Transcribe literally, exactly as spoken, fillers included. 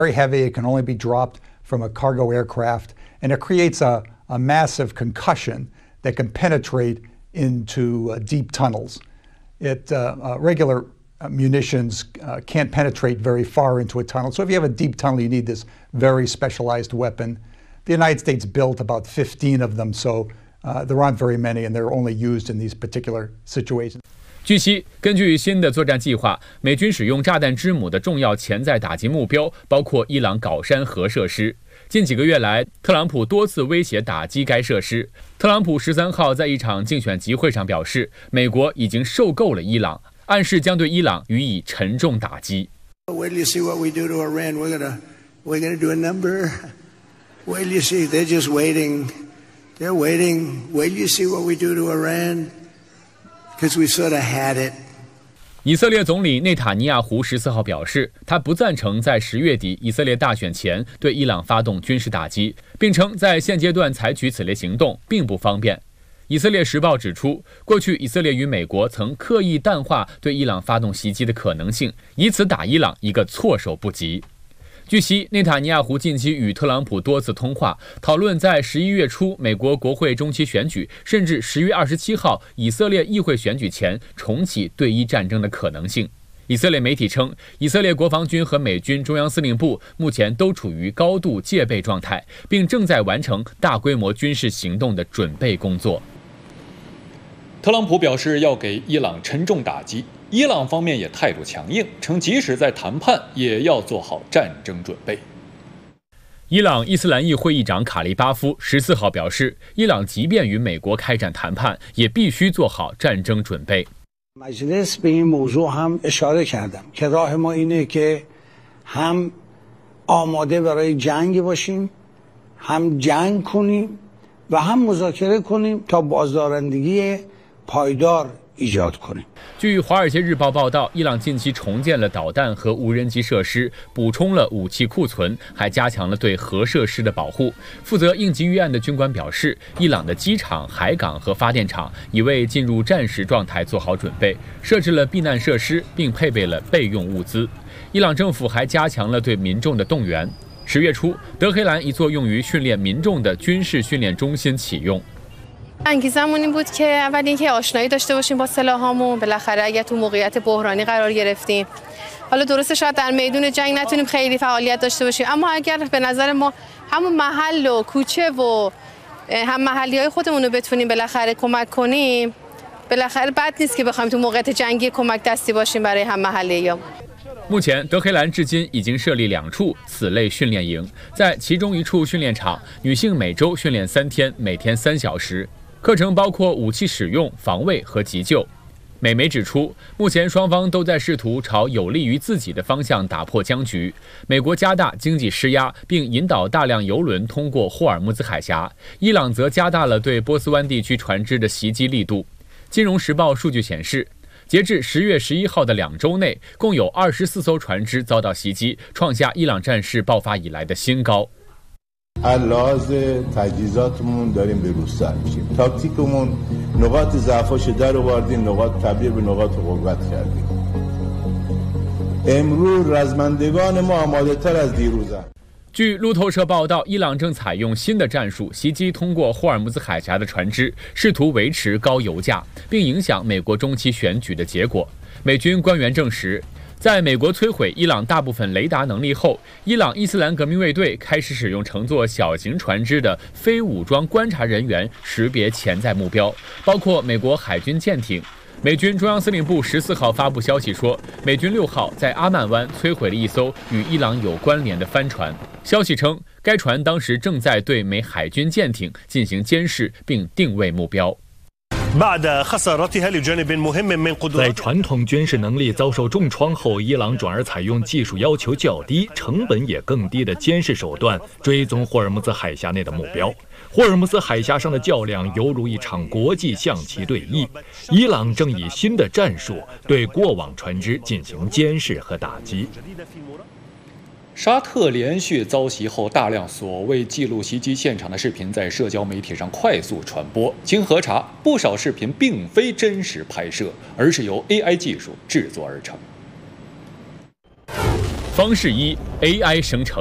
very heavy. It can only be dropped from a cargo aircraft, and it creates a, a massive concussion that can penetrate into uh, deep tunnels. It uh, uh, regular munitions uh, can't penetrate very far into a tunnel. So if you have a deep tunnel, you need this very specialized weapon. The United States built about fifteen of them, so uh, there aren't very many, and they're only used in these particular situations. 据悉，根据新的作战计划，美军使用炸弹之母的重要潜在打击目标包括伊朗搞山核设施。近几个月来，特朗普多次威胁打击该设施。特朗普十三号在一场竞选集会上表示，美国已经受够了伊朗，暗示将对伊朗予以沉重打击。 Wait till you see what we do to Iran. We're gonna, we're gonna do a number. Wait till you see. They're just waiting. They're waiting. Wait till you see what we do to Iran.Because we sort of had it. 以色列总理内塔尼亚胡十四号表示，他不赞成在十月底以色列大选前对伊朗发动军事打击，并称在现阶段采取此类行动并不方便。以色列时报指出，过去以色列与美国曾刻意淡化对伊朗发动袭击的可能性，以此打伊朗一个措手不及。据悉，内塔尼亚胡近期与特朗普多次通话，讨论在十一月初美国国会中期选举，甚至十月二十七号以色列议会选举前重启对伊战争的可能性。以色列媒体称，以色列国防军和美军中央司令部目前都处于高度戒备状态，并正在完成大规模军事行动的准备工作。 特朗普表示要给伊朗沉重打击。伊朗方面也态度强硬，称即使在谈判，也要做好战争准备。 伊朗伊斯兰议会议长卡利巴夫十四号表示，伊朗即便与美国开展谈判，也必须做好战争准备。 مجلس به این موضوع هم اشاره کردم که راه ما اینه که هم آماده برای جنگ باشیم، هم جنگ کنیم و هم مذاکره کنیم تا بازدارندگی پایدار。 据《华尔街日报》报道，伊朗近期重建了导弹和无人机设施，补充了武器库存，还加强了对核设施的保护。负责应急预案的军官表示，伊朗的机场、海港和发电厂已为进入战时状态做好准备，设置了避难设施，并配备了备用物资。伊朗政府还加强了对民众的动员。十月初，德黑兰一座用于训练民众的军事训练中心启用。 انگیزمون این بود که اول اینکه آشنایی داشته باشیم با سلاحامون، بالاخره اگه تو موقعیت بحرانی قرار گرفتیم، حالا درسته شاید در میدون جنگ نتونیم خیلی فعالیت داشته باشیم، اما اگر به نظر ما همون محل و کوچه و هم محلیای خودمون رو بتونیم بالاخره کمک کنیم، بالاخره بد نیست که بخوایم تو موقعیت جنگی کمک دستی باشیم برای هم محلیه‌یام。 目前，德黑兰至今已经设立两处此类训练营，在其中一处训练场，女性每周训练三天，每天三小时。课程包括武器使用、防卫和急救。美媒指出，目前双方都在试图朝有利于自己的方向打破僵局。美国加大经济施压，并引导大量油轮通过霍尔木兹海峡；伊朗则加大了对波斯湾地区船只的袭击力度。金融时报数据显示，截至十月十一号的两周内，共有二十四艘船只遭到袭击，创下伊朗战事爆发以来的新高。 لحاظ تجهیزاتمون داریم به رو سر میشیم تاکتیکمون نقاط ضعفش در آوردیم نقاط تبدیل به نقاط قوت کردیم امروز رزمندگان ما آماده تر از دیروزن。 据路透社报道，伊朗正采用新的战术袭击通过霍尔木兹海峡的船只，试图维持高油价，并影响美国中期选举的结果。美军官员证实，在美国摧毁伊朗大部分雷达能力后，伊朗伊斯兰革命卫队开始使用乘坐小型船只的非武装观察人员识别潜在目标，包括美国海军舰艇。美军中央司令部十四号发布消息说，美军六号在阿曼湾摧毁了一艘与伊朗有关联的帆船。消息称，该船当时正在对美海军舰艇进行监视并定位目标。 在传统军事能力遭受重创后，伊朗转而采用技术要求较低、成本也更低的监视手段追踪霍尔木兹海峡内的目标。霍尔木兹海峡上的较量犹如一场国际象棋对弈，伊朗正以新的战术对过往船只进行监视和打击。 沙特连续遭袭后，大量所谓记录袭击现场的视频在社交媒体上快速传播。经核查，不少视频并非真实拍摄，而是由 A I 技术制作而成。 方式一 ：A I 生成。